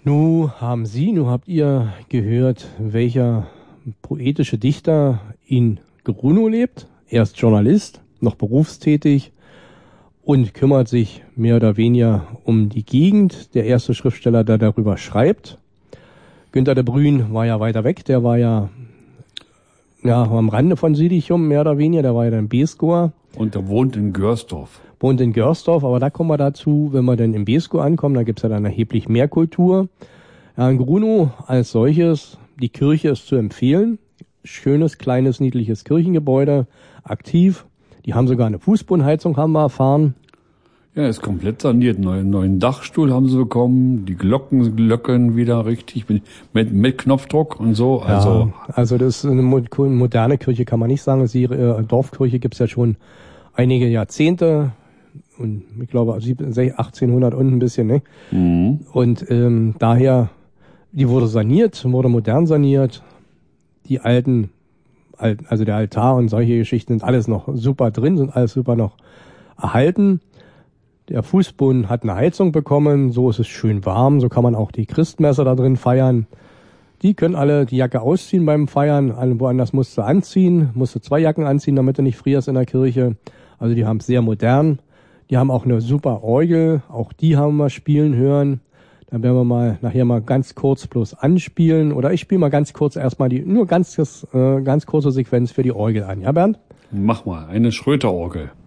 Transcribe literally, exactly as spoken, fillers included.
Nun haben Sie, nun habt ihr gehört, welcher poetische Dichter in Grunow lebt. Er ist Journalist, noch berufstätig und kümmert sich mehr oder weniger um die Gegend. Der erste Schriftsteller, der darüber schreibt. Günter de Brün war ja weiter weg, der war ja, ja am Rande von Siedichum, mehr oder weniger, der war ja dann Beeskower. Und der wohnt in Görsdorf. Wohnt in Görsdorf, aber da kommen wir dazu, wenn wir dann in Beeskow ankommen, da gibt's ja dann erheblich mehr Kultur. Ja, in Grunow als solches, die Kirche ist zu empfehlen. Schönes, kleines, niedliches Kirchengebäude, aktiv. Die haben sogar eine Fußbodenheizung, haben wir erfahren. Ja, ist komplett saniert. Neuen, neuen Dachstuhl haben sie bekommen, die Glocken glöckern wieder richtig mit, mit, mit Knopfdruck und so. Also, ja, also das ist eine moderne Kirche, kann man nicht sagen. Die äh, Dorfkirche gibt's ja schon einige Jahrzehnte. Und ich glaube achtzehnhundert und ein bisschen, ne? Mhm. Und ähm, daher, die wurde saniert, wurde modern saniert. Die alten, also der Altar und solche Geschichten sind alles noch super drin, sind alles super noch erhalten. Der Fußboden hat eine Heizung bekommen, so ist es schön warm, so kann man auch die Christmesse da drin feiern. Die können alle die Jacke ausziehen beim Feiern, woanders musst du anziehen, musst du zwei Jacken anziehen, damit du nicht frierst in der Kirche. Also die haben es sehr modern. Die haben auch eine super Orgel, auch die haben wir spielen hören. Dann werden wir mal nachher mal ganz kurz bloß anspielen. Oder ich spiele mal ganz kurz erstmal die, nur ganz, äh, ganz kurze Sequenz für die Orgel an. Ja, Bernd? Mach mal, eine Schröter-Orgel.